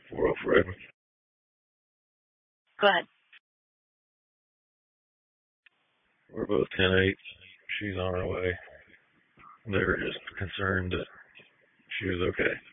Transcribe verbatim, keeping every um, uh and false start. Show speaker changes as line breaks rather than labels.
four oh for Edmund.
Go ahead.
We're both ten eight. She's on her way. They were just concerned that she was okay.